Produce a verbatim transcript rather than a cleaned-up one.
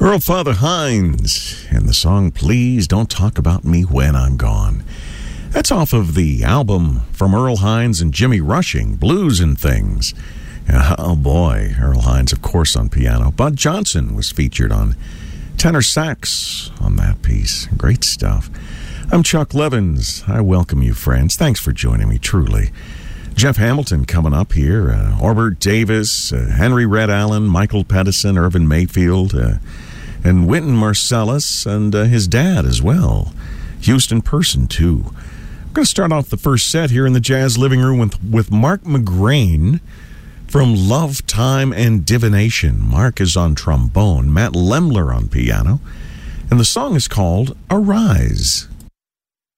Earl Father Hines and the song Please Don't Talk About Me When I'm Gone. That's off of the album from Earl Hines and Jimmy Rushing, Blues and Things. Oh boy, Earl Hines, of course, on piano. Bud Johnson was featured on tenor sax on that piece. Great stuff. I'm Chuck Levins. I welcome you, friends. Thanks for joining me, truly. Jeff Hamilton coming up here. Uh, Orbert Davis, uh, Henry Red Allen, Michael Pedersen, Irvin Mayfield, uh, and Wynton Marsalis, and uh, his dad as well. Houston Person, too. I'm going to start off the first set here in the Jazz Living Room with, with Mark McGrain from Love, Time, and Divination. Mark is on trombone, Matt Lemler on piano, and the song is called Arise.